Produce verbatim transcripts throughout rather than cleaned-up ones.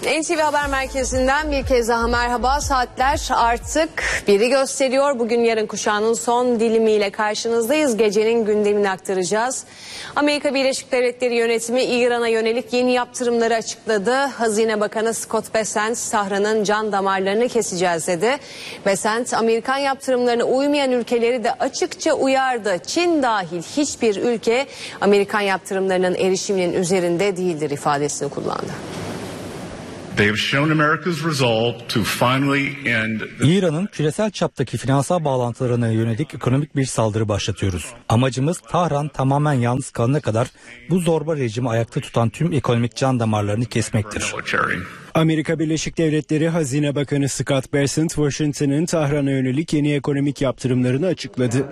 N T V Haber Merkezi'nden bir kez daha merhaba. Saatler artık biri gösteriyor. Bugün yarın kuşağının son dilimiyle karşınızdayız. Gecenin gündemini aktaracağız. Amerika Birleşik Devletleri yönetimi İran'a yönelik yeni yaptırımları açıkladı. Hazine Bakanı Scott Bessent, Tahran'ın can damarlarını keseceğiz dedi. Bessent, Amerikan yaptırımlarına uymayan ülkeleri de açıkça uyardı. Çin dahil hiçbir ülke Amerikan yaptırımlarının erişiminin üzerinde değildir ifadesini kullandı. İran'ın küresel çaptaki finansal bağlantılarına yönelik ekonomik bir saldırı başlatıyoruz. Amacımız Tahran tamamen yalnız kalana kadar bu zorba rejimi ayakta tutan tüm ekonomik can damarlarını kesmektir. Amerika Birleşik Devletleri Hazine Bakanı Scott Bessent, Washington'ın Tahran'a yönelik yeni ekonomik yaptırımlarını açıkladı.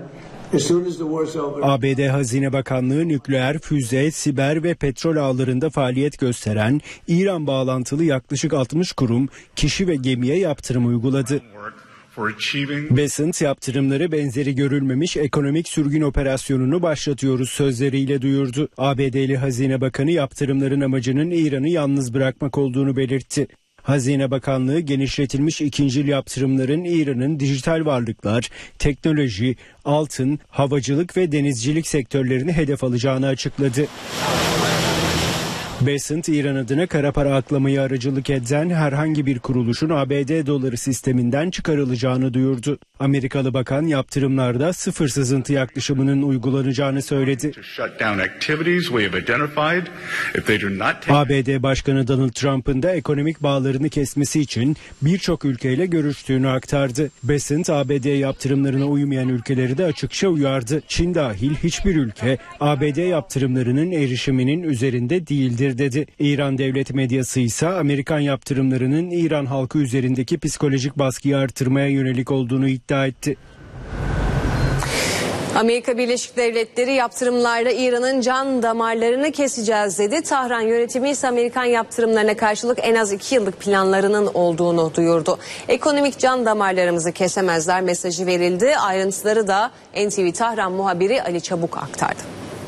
A B D Hazine Bakanlığı nükleer, füze, siber ve petrol ağlarında faaliyet gösteren İran bağlantılı yaklaşık altmış kurum, kişi ve gemiye yaptırım uyguladı. Bessent yaptırımları benzeri görülmemiş ekonomik sürgün operasyonunu başlatıyoruz sözleriyle duyurdu. A B D'li Hazine Bakanı yaptırımların amacının İran'ı yalnız bırakmak olduğunu belirtti. Hazine Bakanlığı genişletilmiş ikincil yaptırımların İran'ın dijital varlıklar, teknoloji, altın, havacılık ve denizcilik sektörlerini hedef alacağını açıkladı. Bessent, İran adına kara para aklamayı aracılık eden herhangi bir kuruluşun A B D doları sisteminden çıkarılacağını duyurdu. Amerikalı bakan yaptırımlarda sıfır sızıntı yaklaşımının uygulanacağını söyledi. A B D Başkanı Donald Trump'ın da ekonomik bağlarını kesmesi için birçok ülkeyle görüştüğünü aktardı. Bessent, A B D yaptırımlarına uymayan ülkeleri de açıkça uyardı. Çin dahil hiçbir ülke A B D yaptırımlarının erişiminin üzerinde değildir dedi. İran devlet medyası ise Amerikan yaptırımlarının İran halkı üzerindeki psikolojik baskıyı artırmaya yönelik olduğunu iddia etti. Amerika Birleşik Devletleri yaptırımlarla İran'ın can damarlarını keseceğiz dedi. Tahran yönetimi ise Amerikan yaptırımlarına karşılık en az iki yıllık planlarının olduğunu duyurdu. Ekonomik can damarlarımızı kesemezler mesajı verildi. Ayrıntıları da N T V Tahran muhabiri Ali Çabuk aktardı.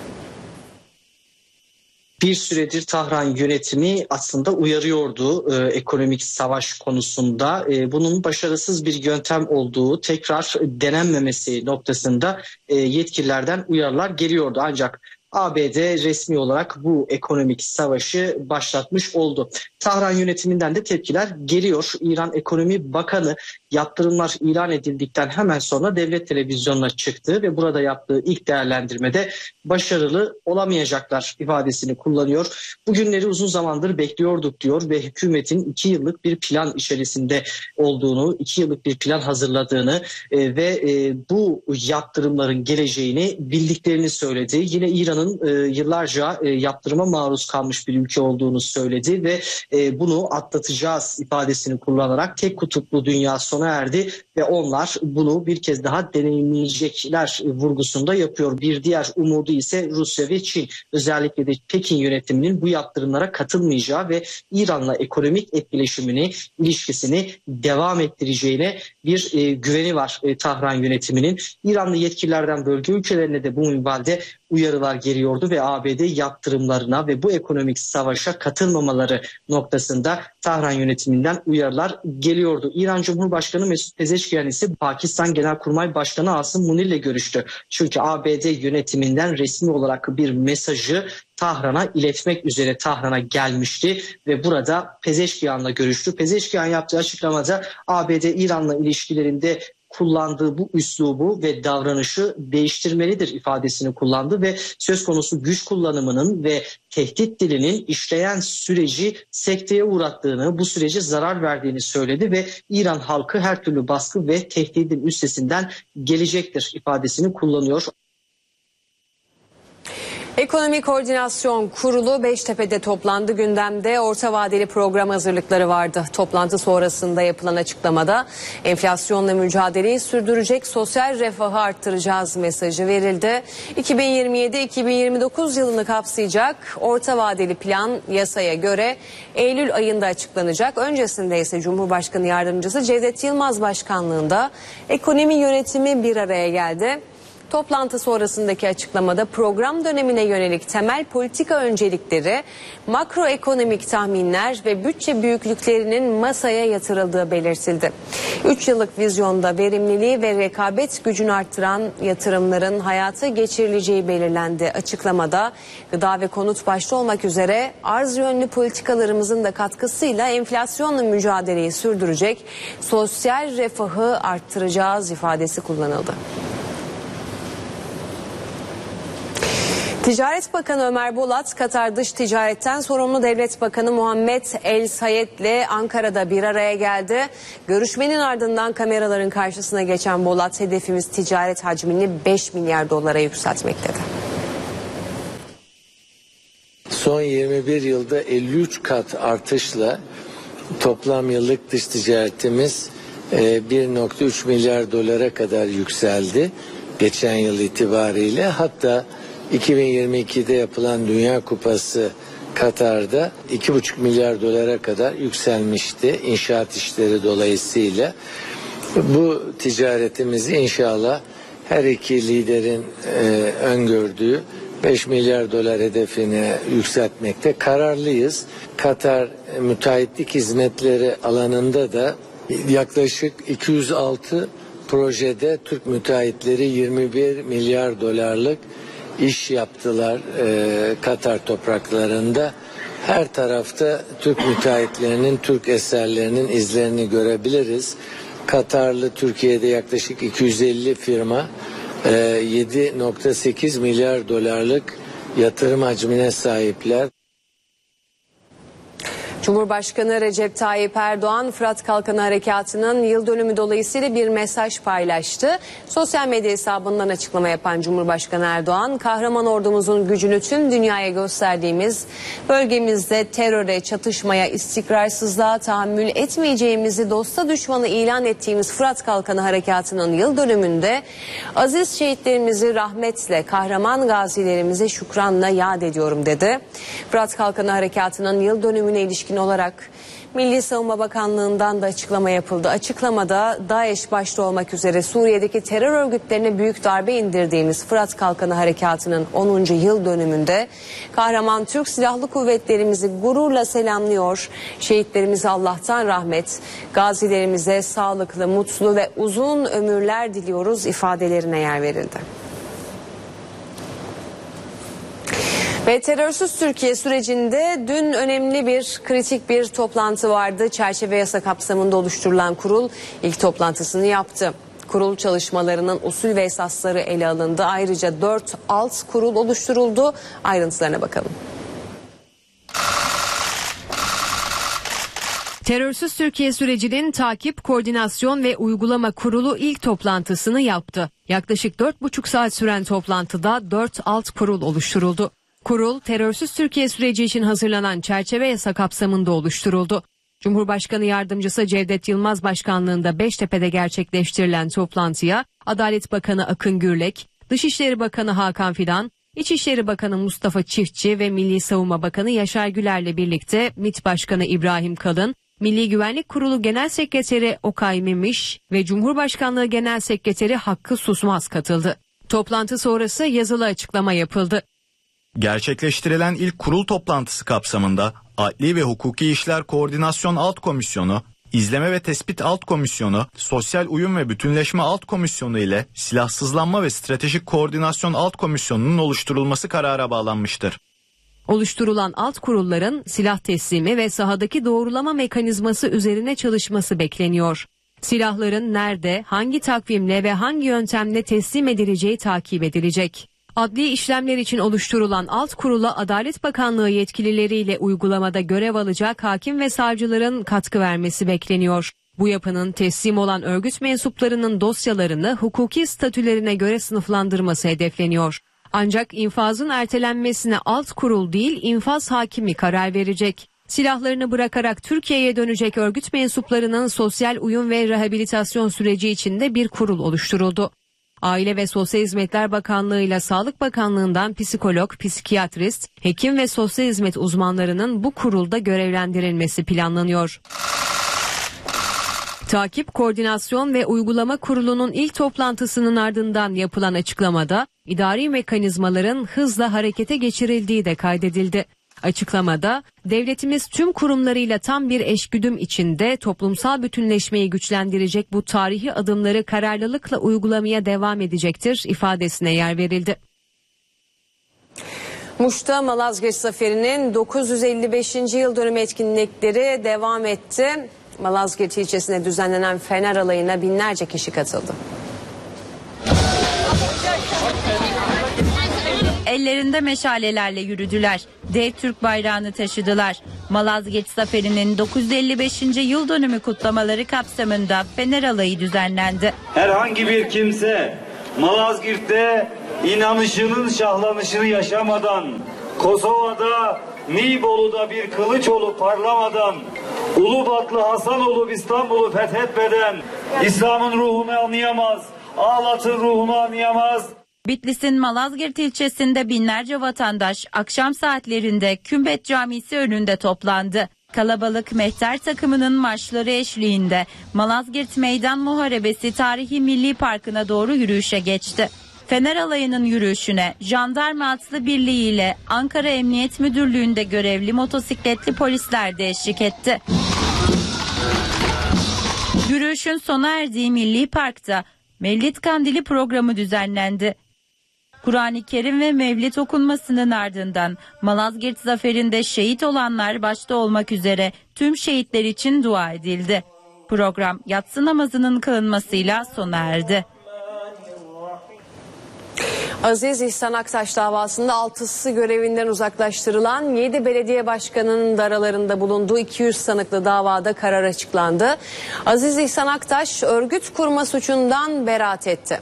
Bir süredir Tahran yönetimi aslında uyarıyordu e, ekonomik savaş konusunda. E, bunun başarısız bir yöntem olduğu, tekrar denenmemesi noktasında e, yetkililerden uyarılar geliyordu. Ancak A B D resmi olarak bu ekonomik savaşı başlatmış oldu. Tahran yönetiminden de tepkiler geliyor. İran Ekonomi Bakanı yaptırımlar ilan edildikten hemen sonra devlet televizyonuna çıktı ve burada yaptığı ilk değerlendirmede başarılı olamayacaklar ifadesini kullanıyor. Bugünleri uzun zamandır bekliyorduk diyor ve hükümetin iki yıllık bir plan içerisinde olduğunu, iki yıllık bir plan hazırladığını e, ve e, bu yaptırımların geleceğini bildiklerini söyledi. Yine İran'ın E, yıllarca e, yaptırıma maruz kalmış bir ülke olduğunu söyledi ve e, bunu atlatacağız ifadesini kullanarak tek kutuplu dünya sona erdi ve onlar bunu bir kez daha deneyimleyecekler e, vurgusunda yapıyor. Bir diğer umudu ise Rusya ve Çin, özellikle de Pekin yönetiminin bu yaptırımlara katılmayacağı ve İran'la ekonomik etkileşimini, ilişkisini devam ettireceğine bir e, güveni var e, Tahran yönetiminin. İranlı yetkililerden bölge ülkelerine de bu minvalde uyarılar geliyordu ve A B D yaptırımlarına ve bu ekonomik savaşa katılmamaları noktasında Tahran yönetiminden uyarılar geliyordu. İran Cumhurbaşkanı Mesut Pezeşkian ise Pakistan Genelkurmay Başkanı Asım Munir ile görüştü. Çünkü A B D yönetiminden resmi olarak bir mesajı Tahran'a iletmek üzere Tahran'a gelmişti ve burada Pezeşkian'la görüştü. Pezeşkian yaptığı açıklamada A B D İran'la ilişkilerinde kullandığı bu üslubu ve davranışı değiştirmelidir ifadesini kullandı ve söz konusu güç kullanımının ve tehdit dilinin işleyen süreci sekteye uğrattığını, bu sürece zarar verdiğini söyledi ve İran halkı her türlü baskı ve tehdidin üstesinden gelecektir ifadesini kullanıyor. Ekonomi Koordinasyon Kurulu Beştepe'de toplandı. Gündemde orta vadeli program hazırlıkları vardı. Toplantı sonrasında yapılan açıklamada enflasyonla mücadeleyi sürdürecek, sosyal refahı arttıracağız mesajı verildi. iki bin yirmi yedi iki bin yirmi dokuz yılını kapsayacak orta vadeli plan yasaya göre Eylül ayında açıklanacak. Öncesinde ise Cumhurbaşkanı Yardımcısı Cevdet Yılmaz başkanlığında ekonomi yönetimi bir araya geldi. Toplantı sonrasındaki açıklamada program dönemine yönelik temel politika öncelikleri, makroekonomik tahminler ve bütçe büyüklüklerinin masaya yatırıldığı belirtildi. üç yıllık vizyonda verimliliği ve rekabet gücünü arttıran yatırımların hayata geçirileceği belirlendi. Açıklamada gıda ve konut başta olmak üzere arz yönlü politikalarımızın da katkısıyla enflasyonla mücadeleyi sürdürecek, sosyal refahı arttıracağız ifadesi kullanıldı. Ticaret Bakanı Ömer Bolat, Katar Dış Ticaret'ten sorumlu Devlet Bakanı Muhammed El Sayed'le Ankara'da bir araya geldi. Görüşmenin ardından kameraların karşısına geçen Bolat, hedefimiz ticaret hacmini beş milyar dolara yükseltmek dedi. Son yirmi bir yılda elli üç kat artışla toplam yıllık dış ticaretimiz bir nokta üç milyar dolara kadar yükseldi geçen yıl itibariyle. Hatta iki bin yirmi ikide yapılan Dünya Kupası Katar'da iki buçuk milyar dolara kadar yükselmişti inşaat işleri dolayısıyla. Bu ticaretimizi inşallah her iki liderin e, öngördüğü beş milyar dolar hedefine yükseltmekte kararlıyız. Katar müteahhitlik hizmetleri alanında da yaklaşık iki yüz altı projede Türk müteahhitleri yirmi bir milyar dolarlık iş yaptılar e, Katar topraklarında. Her tarafta Türk müteahhitlerinin, Türk eserlerinin izlerini görebiliriz. Katarlı Türkiye'de yaklaşık iki yüz elli firma e, yedi nokta sekiz milyar dolarlık yatırım hacmine sahipler. Cumhurbaşkanı Recep Tayyip Erdoğan, Fırat Kalkanı Harekatı'nın yıl dönümü dolayısıyla bir mesaj paylaştı. Sosyal medya hesabından açıklama yapan Cumhurbaşkanı Erdoğan, kahraman ordumuzun gücünü tüm dünyaya gösterdiğimiz, bölgemizde teröre, çatışmaya, istikrarsızlığa tahammül etmeyeceğimizi dosta düşmanı ilan ettiğimiz Fırat Kalkanı Harekatı'nın yıl dönümünde aziz şehitlerimizi rahmetle, kahraman gazilerimize şükranla yad ediyorum dedi. Fırat Kalkanı Harekatı'nın yıl dönümüne ilişkin olarak Milli Savunma Bakanlığı'ndan da açıklama yapıldı. Açıklamada DAEŞ başta olmak üzere Suriye'deki terör örgütlerine büyük darbe indirdiğimiz Fırat Kalkanı Harekatı'nın onuncu yıl dönümünde kahraman Türk Silahlı Kuvvetlerimizi gururla selamlıyor. Şehitlerimize Allah'tan rahmet, gazilerimize sağlıklı, mutlu ve uzun ömürler diliyoruz ifadelerine yer verildi. Ve terörsüz Türkiye sürecinde dün önemli bir, kritik bir toplantı vardı. Çerçeve yasa kapsamında oluşturulan kurul ilk toplantısını yaptı. Kurul çalışmalarının usul ve esasları ele alındı. Ayrıca dört alt kurul oluşturuldu. Ayrıntılarına bakalım. Terörsüz Türkiye sürecinin takip, koordinasyon ve uygulama kurulu ilk toplantısını yaptı. Yaklaşık dört buçuk saat süren toplantıda dört alt kurul oluşturuldu. Kurul, terörsüz Türkiye süreci için hazırlanan çerçeve yasa kapsamında oluşturuldu. Cumhurbaşkanı Yardımcısı Cevdet Yılmaz başkanlığında Beştepe'de gerçekleştirilen toplantıya Adalet Bakanı Akın Gürlek, Dışişleri Bakanı Hakan Fidan, İçişleri Bakanı Mustafa Çiftçi ve Milli Savunma Bakanı Yaşar Güler'le birlikte MİT Başkanı İbrahim Kalın, Milli Güvenlik Kurulu Genel Sekreteri Okay Memiş ve Cumhurbaşkanlığı Genel Sekreteri Hakkı Susmaz katıldı. Toplantı sonrası yazılı açıklama yapıldı. Gerçekleştirilen ilk kurul toplantısı kapsamında Adli ve Hukuki İşler Koordinasyon Alt Komisyonu, İzleme ve Tespit Alt Komisyonu, Sosyal Uyum ve Bütünleşme Alt Komisyonu ile Silahsızlanma ve Stratejik Koordinasyon Alt Komisyonu'nun oluşturulması karara bağlanmıştır. Oluşturulan alt kurulların silah teslimi ve sahadaki doğrulama mekanizması üzerine çalışması bekleniyor. Silahların nerede, hangi takvimle ve hangi yöntemle teslim edileceği takip edilecek. Adli işlemler için oluşturulan alt kurula Adalet Bakanlığı yetkilileriyle uygulamada görev alacak hakim ve savcıların katkı vermesi bekleniyor. Bu yapının teslim olan örgüt mensuplarının dosyalarını hukuki statülerine göre sınıflandırması hedefleniyor. Ancak infazın ertelenmesine alt kurul değil, infaz hakimi karar verecek. Silahlarını bırakarak Türkiye'ye dönecek örgüt mensuplarının sosyal uyum ve rehabilitasyon süreci içinde bir kurul oluşturuldu. Aile ve Sosyal Hizmetler Bakanlığı ile Sağlık Bakanlığı'ndan psikolog, psikiyatrist, hekim ve sosyal hizmet uzmanlarının bu kurulda görevlendirilmesi planlanıyor. Takip, Koordinasyon ve Uygulama Kurulu'nun ilk toplantısının ardından yapılan açıklamada idari mekanizmaların hızla harekete geçirildiği de kaydedildi. Açıklamada devletimiz tüm kurumlarıyla tam bir eşgüdüm içinde toplumsal bütünleşmeyi güçlendirecek bu tarihi adımları kararlılıkla uygulamaya devam edecektir ifadesine yer verildi. Muş'ta Malazgirt Zaferi'nin dokuz yüz elli beşinci yıl dönümü etkinlikleri devam etti. Malazgirt ilçesinde düzenlenen Fener Alayı'na binlerce kişi katıldı. Ellerinde meşalelerle yürüdüler. Dev Türk bayrağını taşıdılar. Malazgirt Zaferi'nin dokuz yüz elli beşinci yıl dönümü kutlamaları kapsamında Fener Alayı düzenlendi. Herhangi bir kimse Malazgirt'te inanışının şahlanışını yaşamadan, Kosova'da, Nibolu'da bir Kılıçoğlu parlamadan, Ulubatlı Hasanoğlu İstanbul'u fethetmeden İslam'ın ruhunu anlayamaz, Ağlat'ın ruhunu anlayamaz. Bitlis'in Malazgirt ilçesinde binlerce vatandaş akşam saatlerinde Kümbet Camisi önünde toplandı. Kalabalık mehter takımının marşları eşliğinde Malazgirt Meydan Muharebesi Tarihi Milli Parkı'na doğru yürüyüşe geçti. Fener Alayı'nın yürüyüşüne Jandarma Atlı Birliği ile Ankara Emniyet Müdürlüğü'nde görevli motosikletli polisler de eşlik etti. Yürüyüşün sona erdiği Milli Park'ta Mevlid Kandili programı düzenlendi. Kur'an-ı Kerim ve Mevlid okunmasının ardından Malazgirt Zaferi'nde şehit olanlar başta olmak üzere tüm şehitler için dua edildi. Program yatsı namazının kılınmasıyla sona erdi. Aziz İhsan Aktaş davasında altısı görevinden uzaklaştırılan yedi belediye başkanının da aralarında bulunduğu iki yüz sanıklı davada karar açıklandı. Aziz İhsan Aktaş örgüt kurma suçundan beraat etti.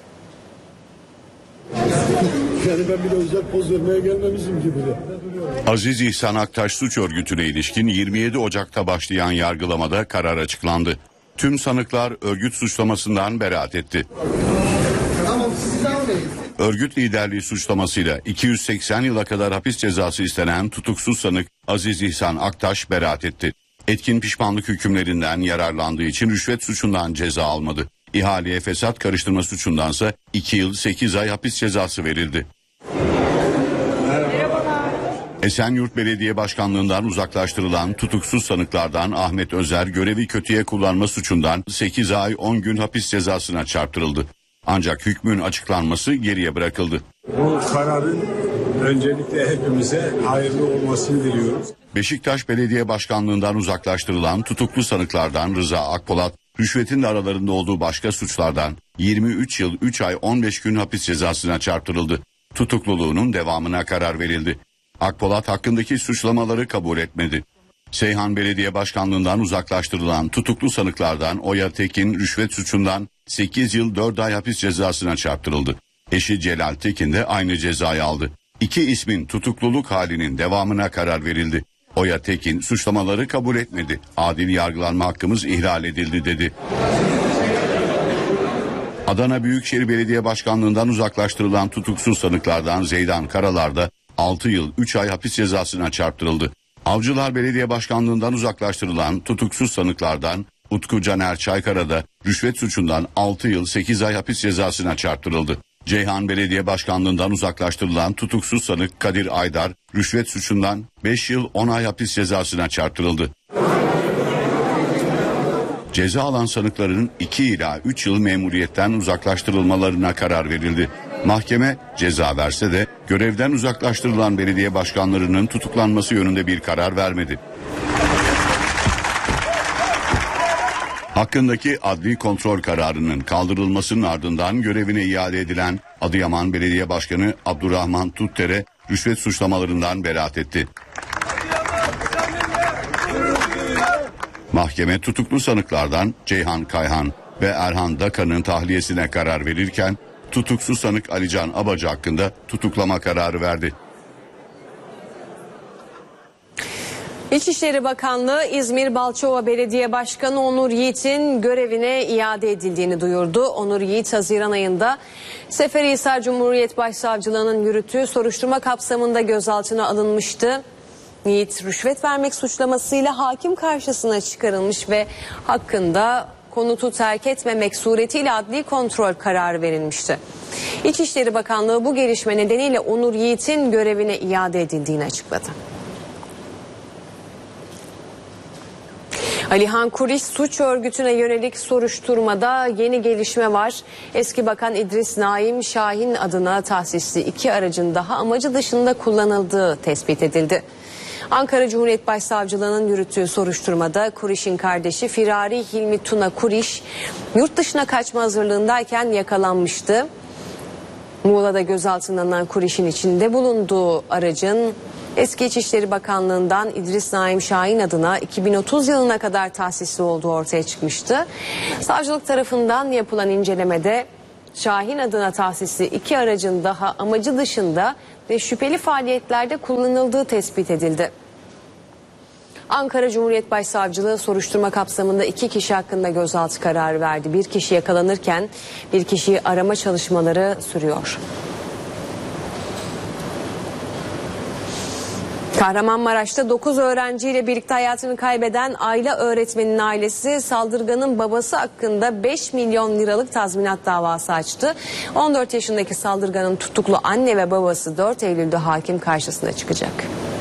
Yani ben bir de özel poz vermeye gelmemişim gibi de. Aziz İhsan Aktaş suç örgütüne ilişkin yirmi yedi Ocak'ta başlayan yargılamada karar açıklandı. Tüm sanıklar örgüt suçlamasından beraat etti. Örgüt liderliği suçlamasıyla iki yüz seksen yıla kadar hapis cezası istenen tutuksuz sanık Aziz İhsan Aktaş beraat etti. Etkin pişmanlık hükümlerinden yararlandığı için rüşvet suçundan ceza almadı. İhaleye fesat karıştırma suçundansa iki yıl sekiz ay hapis cezası verildi. Esenyurt Belediye Başkanlığından uzaklaştırılan tutuksuz sanıklardan Ahmet Özer görevi kötüye kullanma suçundan sekiz ay on gün hapis cezasına çarptırıldı. Ancak hükmün açıklanması geriye bırakıldı. Bu kararın öncelikle hepimize hayırlı olmasını diliyoruz. Beşiktaş Belediye Başkanlığından uzaklaştırılan tutuklu sanıklardan Rıza Akpolat, rüşvetin de aralarında olduğu başka suçlardan yirmi üç yıl üç ay on beş gün hapis cezasına çarptırıldı. Tutukluluğunun devamına karar verildi. Akpolat hakkındaki suçlamaları kabul etmedi. Seyhan Belediye Başkanlığından uzaklaştırılan tutuklu sanıklardan Oya Tekin rüşvet suçundan sekiz yıl dört ay hapis cezasına çarptırıldı. Eşi Celal Tekin de aynı cezayı aldı. İki ismin tutukluluk halinin devamına karar verildi. Oya Tekin suçlamaları kabul etmedi. Adil yargılanma hakkımız ihlal edildi dedi. Adana Büyükşehir Belediye Başkanlığından uzaklaştırılan tutuksuz sanıklardan Zeydan Karalar da altı yıl üç ay hapis cezasına çarptırıldı. Avcılar Belediye Başkanlığından uzaklaştırılan tutuksuz sanıklardan Utku Caner Çaykara da rüşvet suçundan altı yıl sekiz ay hapis cezasına çarptırıldı. Ceyhan Belediye Başkanlığından uzaklaştırılan tutuksuz sanık Kadir Aydar rüşvet suçundan beş yıl on ay hapis cezasına çarptırıldı. Ceza alan sanıkların iki ila üç yıl memuriyetten uzaklaştırılmalarına karar verildi. Mahkeme ceza verse de görevden uzaklaştırılan belediye başkanlarının tutuklanması yönünde bir karar vermedi. Hakkındaki adli kontrol kararının kaldırılmasının ardından görevine iade edilen Adıyaman Belediye Başkanı Abdurrahman Tuttere rüşvet suçlamalarından beraat etti. Mahkeme tutuklu sanıklardan Ceyhan Kayhan ve Erhan Dakan'ın tahliyesine karar verirken tutuksuz sanık Alican Abacı hakkında tutuklama kararı verdi. İçişleri Bakanlığı İzmir Balçova Belediye Başkanı Onur Yiğit'in görevine iade edildiğini duyurdu. Onur Yiğit Haziran ayında Seferihisar Cumhuriyet Başsavcılığı'nın yürüttüğü soruşturma kapsamında gözaltına alınmıştı. Yiğit rüşvet vermek suçlamasıyla hakim karşısına çıkarılmış ve hakkında konutu terk etmemek suretiyle adli kontrol kararı verilmişti. İçişleri Bakanlığı bu gelişme nedeniyle Onur Yiğit'in görevine iade edildiğini açıkladı. Alihan Kuriş suç örgütüne yönelik soruşturmada yeni gelişme var. Eski Bakan İdris Naim Şahin adına tahsisli iki aracın daha amacı dışında kullanıldığı tespit edildi. Ankara Cumhuriyet Başsavcılığı'nın yürüttüğü soruşturmada Kuriş'in kardeşi Firari Hilmi Tuna Kuriş yurt dışına kaçma hazırlığındayken yakalanmıştı. Muğla'da gözaltına alınan Kuriş'in içinde bulunduğu aracın eski İçişleri Bakanlığı'ndan İdris Naim Şahin adına iki bin otuz yılına kadar tahsisli olduğu ortaya çıkmıştı. Savcılık tarafından yapılan incelemede Şahin adına tahsisli iki aracın daha amacı dışında ve şüpheli faaliyetlerde kullanıldığı tespit edildi. Ankara Cumhuriyet Başsavcılığı soruşturma kapsamında iki kişi hakkında gözaltı kararı verdi. Bir kişi yakalanırken bir kişiyi arama çalışmaları sürüyor. Kahramanmaraş'ta dokuz öğrenciyle birlikte hayatını kaybeden Ayla öğretmenin ailesi saldırganın babası hakkında beş milyon liralık tazminat davası açtı. on dört yaşındaki saldırganın tutuklu anne ve babası dört Eylül'de hakim karşısına çıkacak.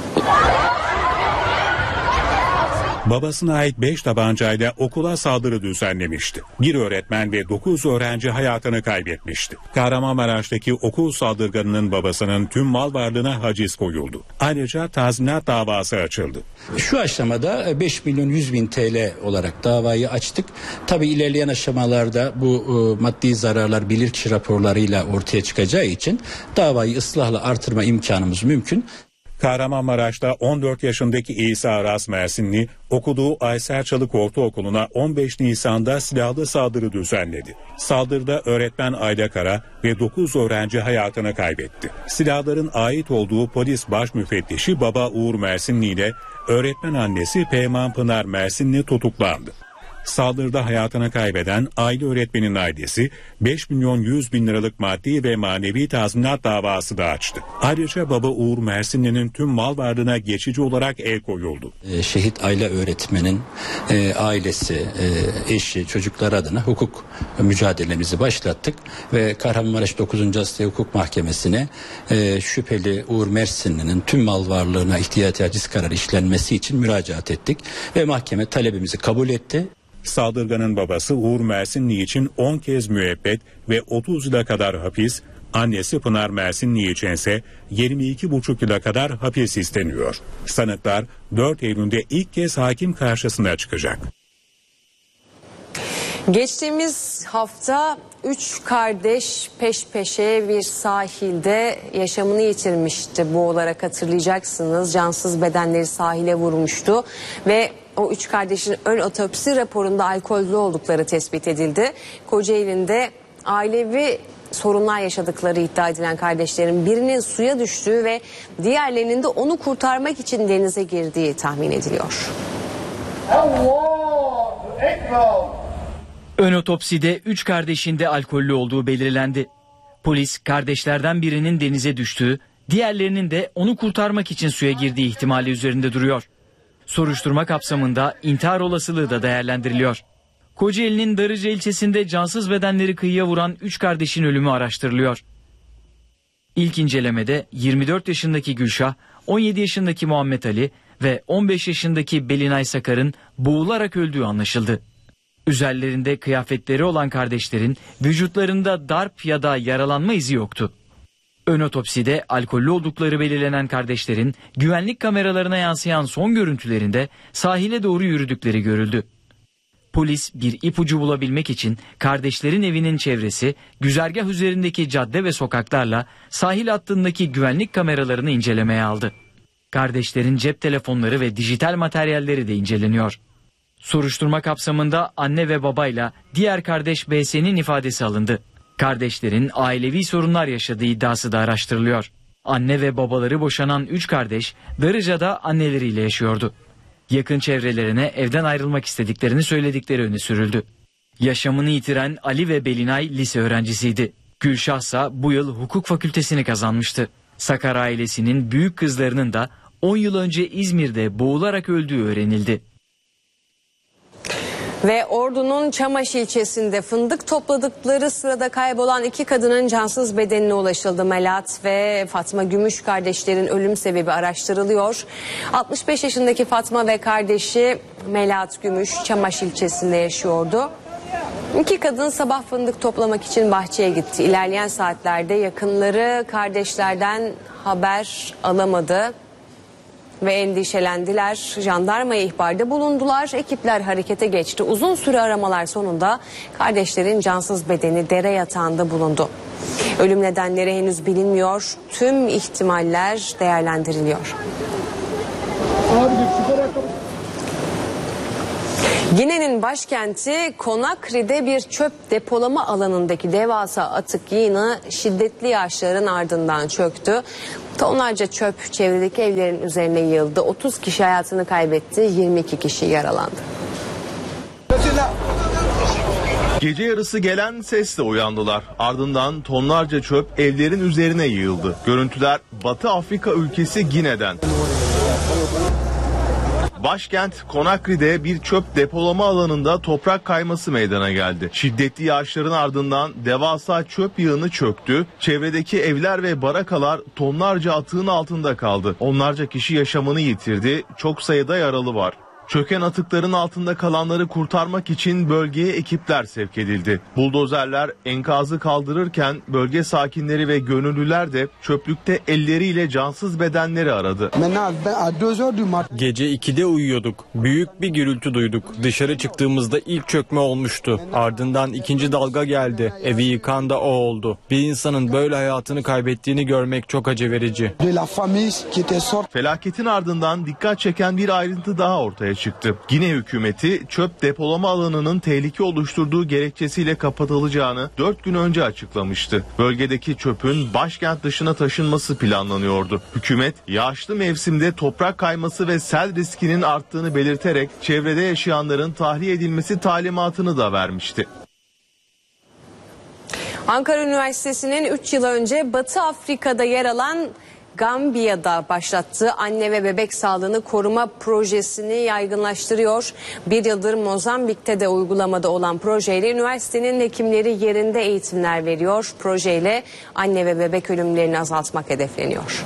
Babasına ait beş tabancayla okula saldırı düzenlemişti. Bir öğretmen ve dokuz öğrenci hayatını kaybetmişti. Kahramanmaraş'taki okul saldırganının babasının tüm mal varlığına haciz koyuldu. Ayrıca tazminat davası açıldı. Şu aşamada beş milyon yüz bin T L olarak davayı açtık. Tabii ilerleyen aşamalarda bu e, maddi zararlar bilirkişi raporlarıyla ortaya çıkacağı için davayı ıslahla artırma imkanımız mümkün. Kahramanmaraş'ta on dört yaşındaki İsa Aras Mersinli okuduğu Aysel Çalık Ortaokulu'na on beş Nisan'da silahlı saldırı düzenledi. Saldırıda öğretmen Ayla Kara ve dokuz öğrenci hayatını kaybetti. Silahların ait olduğu polis baş müfettişi Baba Uğur Mersinli ile öğretmen annesi Peyman Pınar Mersinli tutuklandı. Saldırıda hayatını kaybeden aile öğretmenin ailesi beş milyon yüz bin liralık maddi ve manevi tazminat davası da açtı. Ayrıca Baba Uğur Mersinli'nin tüm mal varlığına geçici olarak el koyuldu. Şehit Ayla öğretmenin e, ailesi, e, eşi, çocukları adına hukuk mücadelemizi başlattık ve Kahramanmaraş dokuzuncu Asliye Hukuk Mahkemesi'ne e, şüpheli Uğur Mersinli'nin tüm mal varlığına ihtiyati haciz kararı işlenmesi için müracaat ettik ve mahkeme talebimizi kabul etti. Saldırganın babası Uğur Mersinli için on kez müebbet ve otuz yıla kadar hapis, annesi Pınar Mersinli için ise yirmi iki buçuk yıla kadar hapis isteniyor. Sanıklar dört Eylül'de ilk kez hakim karşısına çıkacak. Geçtiğimiz hafta üç kardeş peş peşe bir sahilde yaşamını yitirmişti. Boğularak hatırlayacaksınız. Cansız bedenleri sahile vurmuştu ve o üç kardeşin ön otopsi raporunda alkollü oldukları tespit edildi. Kocaeli'nde ailevi sorunlar yaşadıkları iddia edilen kardeşlerin birinin suya düştüğü ve diğerlerinin de onu kurtarmak için denize girdiği tahmin ediliyor. Allahu Ekber. Ön otopside üç kardeşin de alkollü olduğu belirlendi. Polis kardeşlerden birinin denize düştüğü, diğerlerinin de onu kurtarmak için suya girdiği ihtimali üzerinde duruyor. Soruşturma kapsamında intihar olasılığı da değerlendiriliyor. Kocaeli'nin Darıca ilçesinde cansız bedenleri kıyıya vuran üç kardeşin ölümü araştırılıyor. İlk incelemede yirmi dört yaşındaki Gülşah, on yedi yaşındaki Muhammed Ali ve on beş yaşındaki Belinay Sakar'ın boğularak öldüğü anlaşıldı. Üzerlerinde kıyafetleri olan kardeşlerin vücutlarında darp ya da yaralanma izi yoktu. Ön otopside alkollü oldukları belirlenen kardeşlerin güvenlik kameralarına yansıyan son görüntülerinde sahile doğru yürüdükleri görüldü. Polis bir ipucu bulabilmek için kardeşlerin evinin çevresi, güzergah üzerindeki cadde ve sokaklarla sahil hattındaki güvenlik kameralarını incelemeye aldı. Kardeşlerin cep telefonları ve dijital materyalleri de inceleniyor. Soruşturma kapsamında anne ve babayla diğer kardeş B S'nin ifadesi alındı. Kardeşlerin ailevi sorunlar yaşadığı iddiası da araştırılıyor. Anne ve babaları boşanan üç kardeş Darıca'da anneleriyle yaşıyordu. Yakın çevrelerine evden ayrılmak istediklerini söyledikleri öne sürüldü. Yaşamını yitiren Ali ve Belinay lise öğrencisiydi. Gülşah ise bu yıl hukuk fakültesini kazanmıştı. Sakar ailesinin büyük kızlarının da on yıl önce İzmir'de boğularak öldüğü öğrenildi. Ve Ordu'nun Çamaş ilçesinde fındık topladıkları sırada kaybolan iki kadının cansız bedenine ulaşıldı. Melahat ve Fatma Gümüş kardeşlerin ölüm sebebi araştırılıyor. altmış beş yaşındaki Fatma ve kardeşi Melahat Gümüş Çamaş ilçesinde yaşıyordu. İki kadın sabah fındık toplamak için bahçeye gitti. İlerleyen saatlerde yakınları kardeşlerden haber alamadı ve endişelendiler. Jandarmaya ihbarda bulundular. Ekipler harekete geçti. Uzun süre aramalar sonunda kardeşlerin cansız bedeni dere yatağında bulundu. Ölüm nedenleri henüz bilinmiyor. Tüm ihtimaller değerlendiriliyor. Gine'nin başkenti Conakry'de bir çöp depolama alanındaki devasa atık yığını şiddetli yağışların ardından çöktü. Tonlarca çöp çevredeki evlerin üzerine yığıldı. otuz kişi hayatını kaybetti, yirmi iki kişi yaralandı. Gece yarısı gelen sesle uyandılar. Ardından tonlarca çöp evlerin üzerine yığıldı. Görüntüler Batı Afrika ülkesi Gine'den. Başkent Conakry'de bir çöp depolama alanında toprak kayması meydana geldi. Şiddetli yağışların ardından devasa çöp yığını çöktü. Çevredeki evler ve barakalar tonlarca atığın altında kaldı. Onlarca kişi yaşamını yitirdi. Çok sayıda yaralı var. Çöken atıkların altında kalanları kurtarmak için bölgeye ekipler sevk edildi. Buldozerler enkazı kaldırırken bölge sakinleri ve gönüllüler de çöplükte elleriyle cansız bedenleri aradı. Gece ikide uyuyorduk. Büyük bir gürültü duyduk. Dışarı çıktığımızda ilk çökme olmuştu. Ardından ikinci dalga geldi. Evi yıkan da o oldu. Bir insanın böyle hayatını kaybettiğini görmek çok acı verici. Felaketin ardından dikkat çeken bir ayrıntı daha ortaya çıktı. Gine hükümeti çöp depolama alanının tehlike oluşturduğu gerekçesiyle kapatılacağını dört gün önce açıklamıştı. Bölgedeki çöpün başkent dışına taşınması planlanıyordu. Hükümet yağışlı mevsimde toprak kayması ve sel riskinin arttığını belirterek çevrede yaşayanların tahliye edilmesi talimatını da vermişti. Ankara Üniversitesi'nin üç yıl önce Batı Afrika'da yer alan Gambiya'da başlattığı anne ve bebek sağlığını koruma projesini yaygınlaştırıyor. Bir yıldır Mozambik'te de uygulamada olan projeyle üniversitenin hekimleri yerinde eğitimler veriyor. Projeyle anne ve bebek ölümlerini azaltmak hedefleniyor.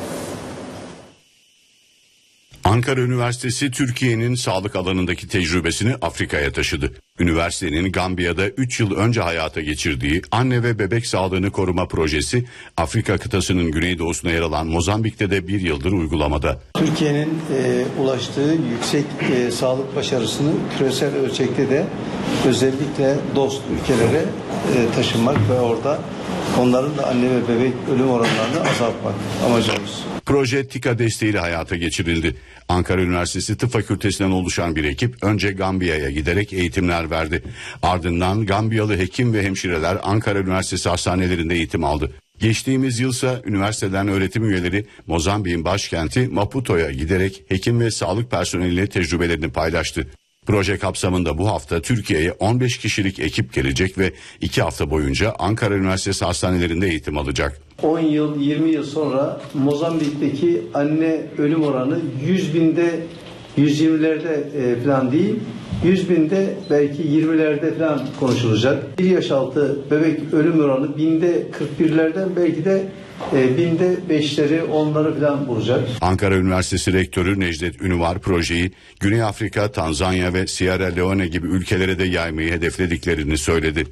Ankara Üniversitesi Türkiye'nin sağlık alanındaki tecrübesini Afrika'ya taşıdı. Üniversitenin Gambiya'da üç yıl önce hayata geçirdiği anne ve bebek sağlığını koruma projesi Afrika kıtasının güneydoğusuna yer alan Mozambik'te de bir yıldır uygulamada. Türkiye'nin e, ulaştığı yüksek e, sağlık başarısını küresel ölçekte de özellikle dost ülkelere e, taşınmak ve orada onların da anne ve bebek ölüm oranlarını azaltmak amacımız. Proje TİKA desteğiyle hayata geçirildi. Ankara Üniversitesi Tıp Fakültesinden oluşan bir ekip önce Gambiya'ya giderek eğitimler verdi. Ardından Gambiyalı hekim ve hemşireler Ankara Üniversitesi hastanelerinde eğitim aldı. Geçtiğimiz yılsa üniversiteden öğretim üyeleri Mozambik'in başkenti Maputo'ya giderek hekim ve sağlık personeliyle tecrübelerini paylaştı. Proje kapsamında bu hafta Türkiye'ye on beş kişilik ekip gelecek ve iki hafta boyunca Ankara Üniversitesi hastanelerinde eğitim alacak. on yıl yirmi yıl sonra Mozambik'teki anne ölüm oranı yüz binde yüz yirmilerde e, falan değil, yüz binde belki yirmilerde falan konuşulacak. Bir yaş altı bebek ölüm oranı binde kırk birlerden belki de e, binde beşleri onları falan bulacak. Ankara Üniversitesi Rektörü Necdet Ünüvar projeyi Güney Afrika, Tanzanya ve Sierra Leone gibi ülkelere de yaymayı hedeflediklerini söyledi.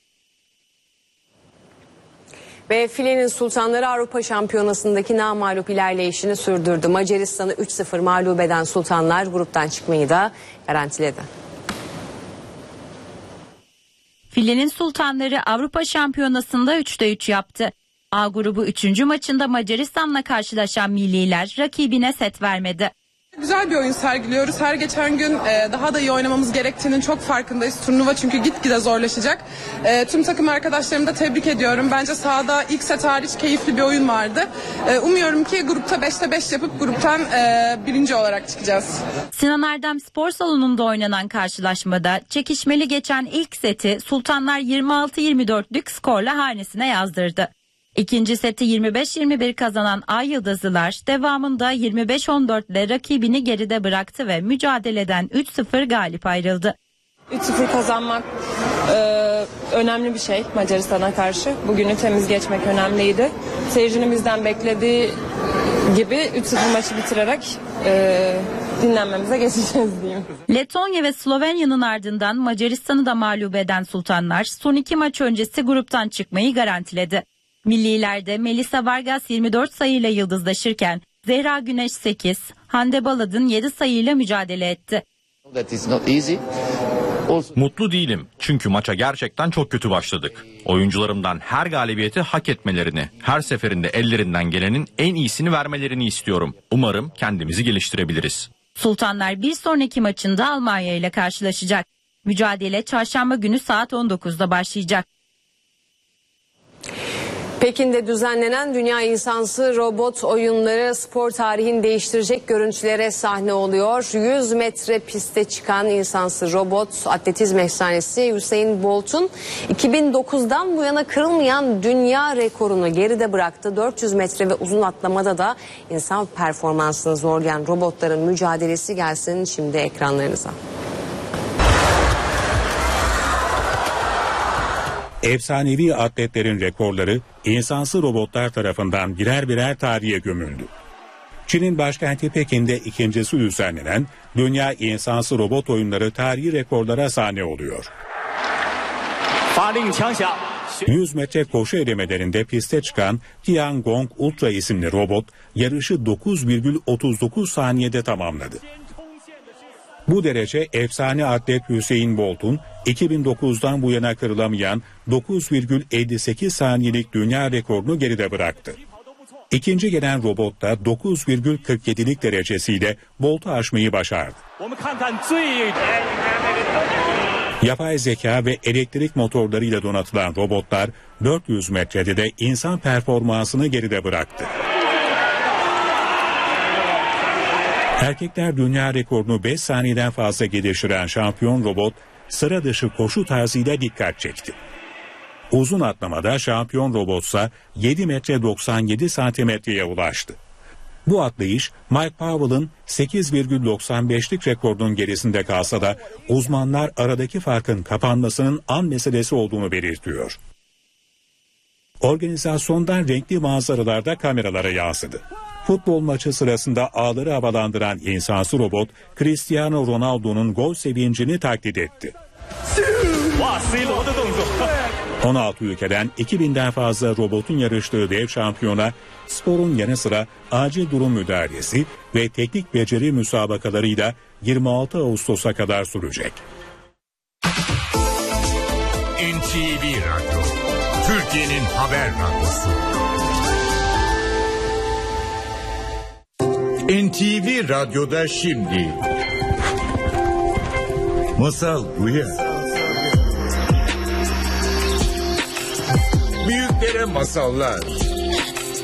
Ve filenin sultanları Avrupa Şampiyonası'ndaki namağlup ilerleyişini sürdürdü. Macaristan'ı üç sıfır mağlup eden sultanlar gruptan çıkmayı da garantiledi. Filenin sultanları Avrupa Şampiyonası'nda üçte üç yaptı. A grubu üçüncü maçında Macaristan'la karşılaşan milliler rakibine set vermedi. Güzel bir oyun sergiliyoruz. Her geçen gün e, daha da iyi oynamamız gerektiğinin çok farkındayız. Turnuva çünkü gitgide zorlaşacak. E, tüm takım arkadaşlarımı da tebrik ediyorum. Bence sahada ilk set hariç keyifli bir oyun vardı. E, umuyorum ki grupta beşte beş yapıp gruptan e, birinci olarak çıkacağız. Sinan Erdem Spor Salonu'nda oynanan karşılaşmada çekişmeli geçen ilk seti Sultanlar yirmi altı yirmi dörtlük skorla hanesine yazdırdı. İkinci seti yirmi beş yirmi bir kazanan Ay Yıldızlılar devamında yirmi beş on dört ile rakibini geride bıraktı ve mücadeleden üç sıfır galip ayrıldı. üç sıfır kazanmak e, önemli bir şey Macaristan'a karşı. Bugünü temiz geçmek önemliydi. Seyircinin bizden beklediği gibi üç sıfır maçı bitirerek e, dinlenmemize geçeceğiz diyeyim. Letonya ve Slovenya'nın ardından Macaristan'ı da mağlup eden Sultanlar son iki maç öncesi gruptan çıkmayı garantiledi. Millilerde Melissa Vargas yirmi dört sayıyla yıldızlaşırken Zehra Güneş sekiz, Hande Baladın yedi sayıyla mücadele etti. Mutlu değilim çünkü maça gerçekten çok kötü başladık. Oyuncularımdan her galibiyeti hak etmelerini, her seferinde ellerinden gelenin en iyisini vermelerini istiyorum. Umarım kendimizi geliştirebiliriz. Sultanlar bir sonraki maçında Almanya ile karşılaşacak. Mücadele çarşamba günü saat on dokuzda başlayacak. Pekin'de düzenlenen Dünya İnsansı Robot Oyunları spor tarihini değiştirecek görüntülere sahne oluyor. yüz metre piste çıkan insansı robot atletizm efsanesi Usain Bolt'un iki bin dokuzdan bu yana kırılmayan dünya rekorunu geride bıraktı. dört yüz metre ve uzun atlamada da insan performansını zorlayan robotların mücadelesi gelsin şimdi ekranlarınıza. Efsanevi atletlerin rekorları insansı robotlar tarafından birer birer tarihe gömüldü. Çin'in başkenti Pekin'de ikincisi düzenlenen Dünya İnsansı Robot Oyunları tarihi rekorlara sahne oluyor. yüz metre koşu elemelerinde piste çıkan Tiangong Ultra isimli robot yarışı dokuz virgül otuz dokuz saniyede tamamladı. Bu derece efsane atlet Usain Bolt'un iki bin dokuzdan bu yana kırılamayan dokuz virgül elli sekiz saniyelik dünya rekorunu geride bıraktı. İkinci gelen robot da dokuz virgül kırk yedilik derecesiyle Bolt'u aşmayı başardı. Yapay zeka ve elektrik motorlarıyla donatılan robotlar dört yüz metrede de insan performansını geride bıraktı. Erkekler dünya rekorunu beş saniyeden fazla geliştiren şampiyon robot sıra dışı koşu tarzıyla dikkat çekti. Uzun atlamada şampiyon robotsa yedi metre doksan yedi santimetreye ulaştı. Bu atlayış Mike Powell'ın sekiz virgül doksan beşlik rekorunun gerisinde kalsa da uzmanlar aradaki farkın kapanmasının an meselesi olduğunu belirtiyor. Organizasyondan renkli manzaralarda kameralara yansıdı. Futbol maçı sırasında ağları havalandıran insansı robot Cristiano Ronaldo'nun gol sevincini taklit etti. on altı ülkeden iki binden fazla robotun yarıştığı dev şampiyona sporun yanı sıra acil durum müdahalesi ve teknik beceri müsabakalarıyla yirmi altı Ağustos'a kadar sürecek. N T V Radyo, Türkiye'nin haber radyosu. N T V Radyo'da şimdi Masal Rüya. Büyüklere masallar,